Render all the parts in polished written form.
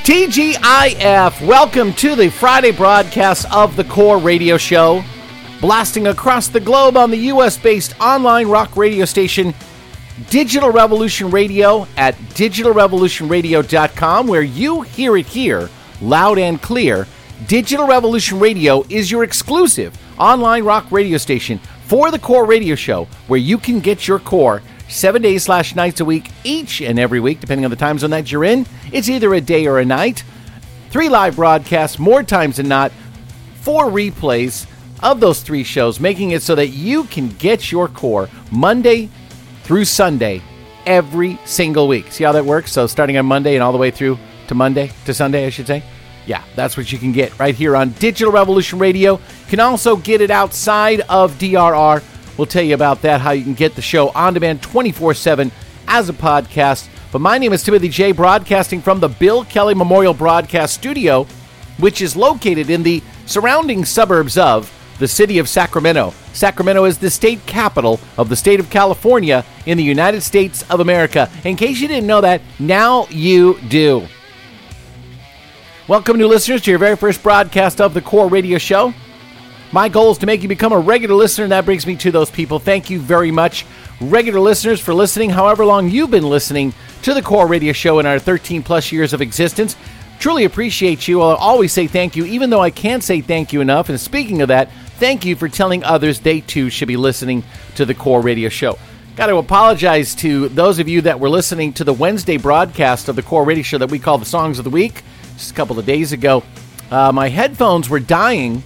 TGIF, welcome to the Friday broadcast of the Core Radio Show, blasting across the globe on the U.S.-based online rock radio station, Digital Revolution Radio at digitalrevolutionradio.com, where you hear it here, loud and clear. Digital Revolution Radio is your exclusive online rock radio station for the Core Radio Show, where you can get your core 7 days/nights a week, each and every week, depending on the time zone that you're in. It's either a day or a night. 3 live broadcasts, more times than not, 4 replays of those 3 shows, making it so that you can get your core Monday through Sunday every single week. See how that works? So starting on Monday and all the way through to Sunday, I should say. Yeah, that's what you can get right here on Digital Revolution Radio. You can also get it outside of DRR. We'll tell you about that, how you can get the show on demand 24/7 as a podcast. But my name is Timothy J, broadcasting from the Bill Kelly Memorial Broadcast Studio, which is located in the surrounding suburbs of the city of Sacramento. Sacramento is the state capital of the state of California in the United States of America. In case you didn't know that, now you do. Welcome, new listeners, to your very first broadcast of the Core Radio Show. My goal is to make you become a regular listener, and that brings me to those people. Thank you very much, regular listeners, for listening however long you've been listening to the Core Radio Show in our 13-plus years of existence. Truly appreciate you. I'll always say thank you, even though I can't say thank you enough. And speaking of that, thank you for telling others they, too, should be listening to the Core Radio Show. Got to apologize to those of you that were listening to the Wednesday broadcast of the Core Radio Show that we call the Songs of the Week just a couple of days ago. My headphones were dying.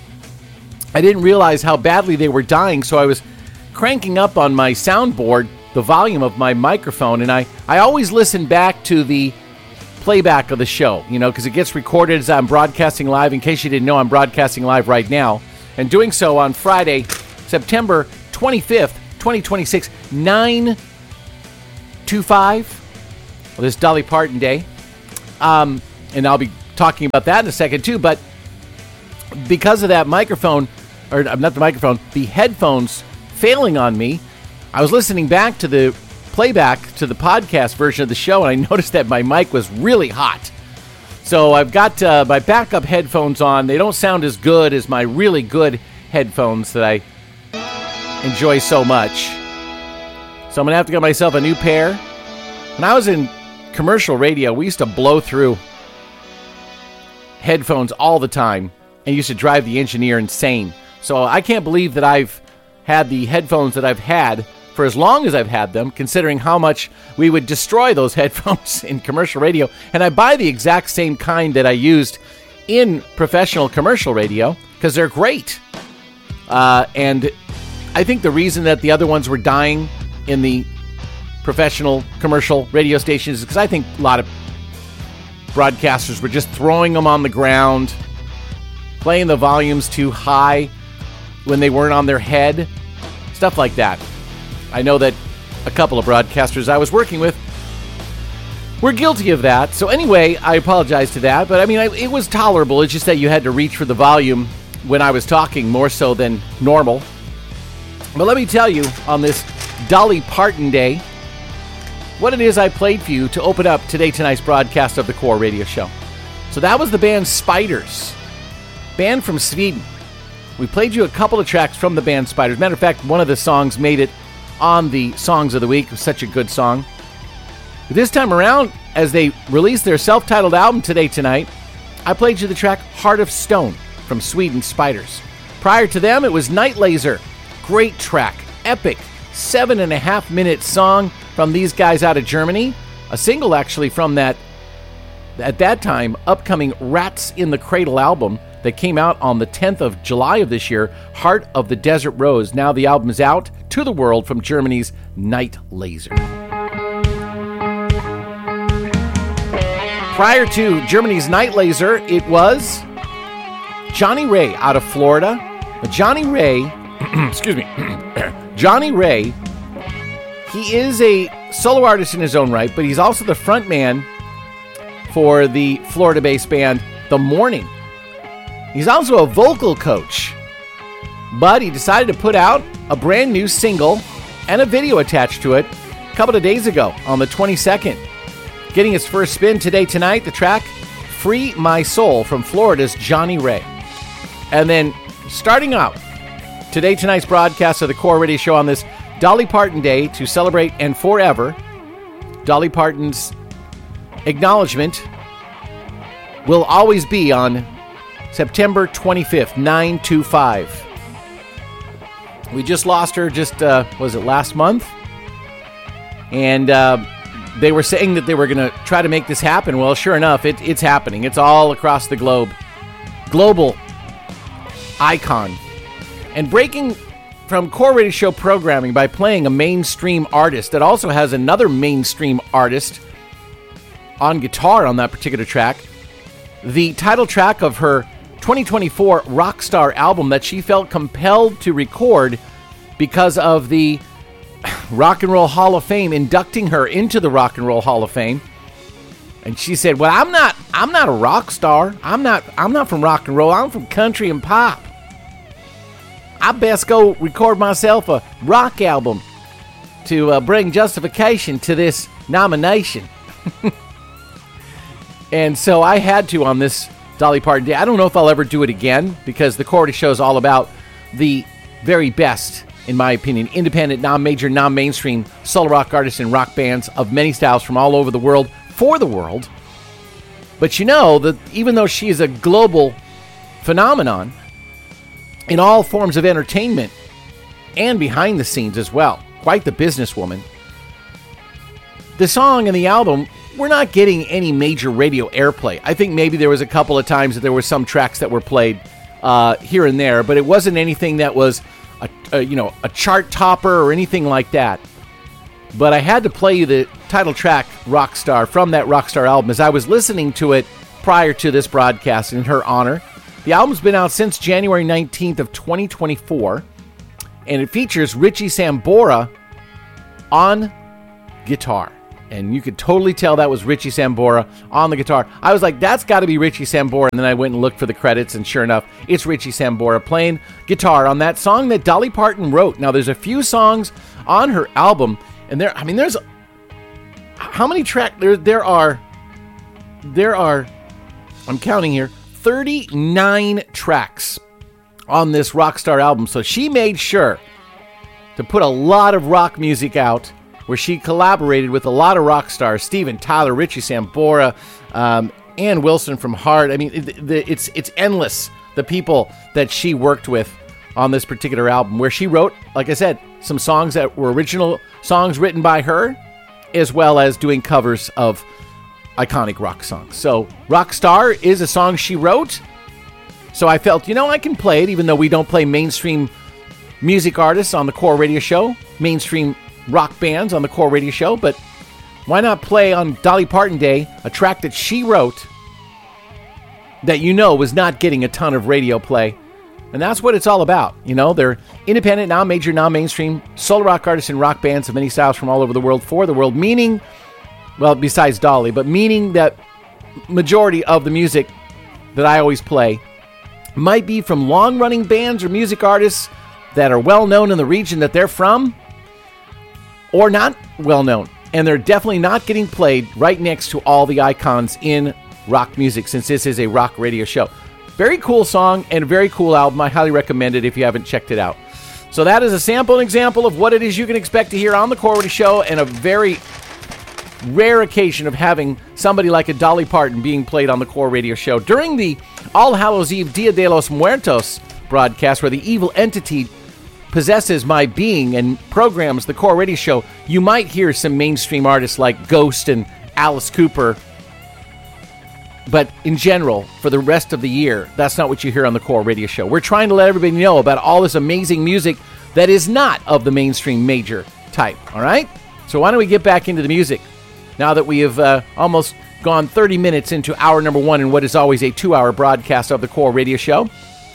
I didn't realize how badly they were dying, so I was cranking up on my soundboard the volume of my microphone, and I always listen back to the playback of the show, because it gets recorded as I'm broadcasting live. In case you didn't know, I'm broadcasting live right now, and doing so on Friday, September 25th, 2026, 9/25, this Dolly Parton Day, and I'll be talking about that in a second too, but because of that microphone, or not the microphone, the headphones failing on me, I was listening back to the playback to the podcast version of the show, and I noticed that my mic was really hot. So I've got my backup headphones on. They don't sound as good as my really good headphones that I enjoy so much. So I'm going to have to get myself a new pair. When I was in commercial radio, we used to blow through headphones all the time and used to drive the engineer insane. So I can't believe that I've had the headphones that I've had for as long as I've had them, considering how much we would destroy those headphones in commercial radio. And I buy the exact same kind that I used in professional commercial radio because they're great. And I think the reason that the other ones were dying in the professional commercial radio stations is because I think a lot of broadcasters were just throwing them on the ground, playing the volumes too high when they weren't on their head, stuff like that. I know that a couple of broadcasters I was working with were guilty of that. So anyway, I apologize to that, but I mean, it was tolerable. It's just that you had to reach for the volume when I was talking more so than normal. But let me tell you, on this Dolly Parton Day, what it is I played for you to open up tonight's broadcast of the Core Radio Show. So that was the band Spiders, band from Sweden. We played you a couple of tracks from the band Spiders. Matter of fact, one of the songs made it on the Songs of the Week. It was such a good song. But this time around, as they released their self-titled album tonight, I played you the track Heart of Stone from Sweden Spiders. Prior to them, it was Night Laser. Great track. Epic. 7.5-minute song from these guys out of Germany. A single, actually, from that, at that time, upcoming Rats in the Cradle album that came out on the 10th of July of this year, Heart of the Desert Rose. Now the album is out to the world from Germany's Night Laser. Prior to Germany's Night Laser, it was Johnny Ray out of Florida. Johnny Ray, Johnny Ray, he is a solo artist in his own right, but he's also the front man for the Florida-based band The Morning. He's also a vocal coach, but he decided to put out a brand new single and a video attached to it a couple of days ago on the 22nd. Getting its first spin tonight, the track Free My Soul from Florida's Johnny Ray. And then starting out tonight's broadcast of the Core Radio Show on this Dolly Parton Day to celebrate and forever, Dolly Parton's acknowledgement will always be on September 25th, 9/25. We just lost her was it last month? And they were saying that they were going to try to make this happen. Well, sure enough, it's happening. It's all across the globe. Global icon. And breaking from Core Radio Show programming by playing a mainstream artist that also has another mainstream artist on guitar on that particular track. The title track of her 2024 Rockstar album that she felt compelled to record because of the Rock and Roll Hall of Fame inducting her into the Rock and Roll Hall of Fame. And she said, "Well, I'm not a rock star. I'm not from rock and roll. I'm from country and pop. I best go record myself a rock album to bring justification to this nomination." And so I had to on this Dolly Parton Day. I don't know if I'll ever do it again because the Core Radio Show is all about the very best, in my opinion, independent, non-major, non-mainstream solo rock artists and rock bands of many styles from all over the world for the world. But you know that even though she is a global phenomenon in all forms of entertainment and behind the scenes as well, quite the businesswoman, the song and the album, we're not getting any major radio airplay. I think maybe there was a couple of times that there were some tracks that were played here and there, but it wasn't anything that was a chart topper or anything like that. But I had to play you the title track, Rockstar, from that Rockstar album as I was listening to it prior to this broadcast in her honor. The album's been out since January 19th of 2024, and it features Richie Sambora on guitar. And you could totally tell that was Richie Sambora on the guitar. I was like, that's got to be Richie Sambora. And then I went and looked for the credits, and sure enough, it's Richie Sambora playing guitar on that song that Dolly Parton wrote. Now, there's a few songs on her album, and there's how many tracks? There are, I'm counting here, 39 tracks on this Rockstar album. So she made sure to put a lot of rock music out, where she collaborated with a lot of rock stars, Steven Tyler, Richie Sambora, Ann Wilson from Heart. I mean, it's endless, the people that she worked with on this particular album, where she wrote, like I said, some songs that were original songs written by her, as well as doing covers of iconic rock songs. So Rockstar is a song she wrote, so I felt, I can play it, even though we don't play mainstream music artists on the Core Radio Show, mainstream rock bands on the Core Radio Show, but why not play on Dolly Parton Day a track that she wrote that was not getting a ton of radio play? And that's what it's all about. They're independent, non-major, non-mainstream solo rock artists and rock bands of many styles from all over the world for the world, meaning, well, besides Dolly, but meaning that majority of the music that I always play might be from long-running bands or music artists that are well-known in the region that they're from, or not well-known. And they're definitely not getting played right next to all the icons in rock music, since this is a rock radio show. Very cool song and a very cool album. I highly recommend it if you haven't checked it out. So that is a sample and example of what it is you can expect to hear on the Core Radio Show, and a very rare occasion of having somebody like a Dolly Parton being played on the Core Radio Show during the All Hallows Eve Dia de los Muertos broadcast, where the evil entity possesses my being and programs the Core Radio Show. You might hear some mainstream artists like Ghost and Alice Cooper, but in general, for the rest of the year, that's not what you hear on the Core Radio Show. We're trying to let everybody know about all this amazing music that is not of the mainstream major type, all right? So why don't we get back into the music now that we have almost gone 30 minutes into hour number one in what is always a 2-hour broadcast of the Core Radio Show.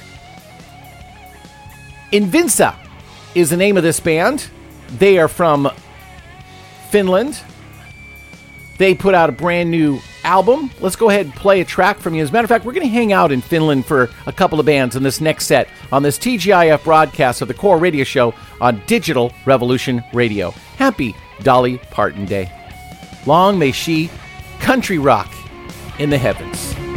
Invinsa is the name of this band. They are from Finland. They put out a brand new album. Let's go ahead and play a track from you. As a matter of fact, we're going to hang out in Finland for a couple of bands in this next set on this TGIF broadcast of the Core Radio Show on Digital Revolution Radio. Happy Dolly Parton Day. Long may she country rock in the heavens.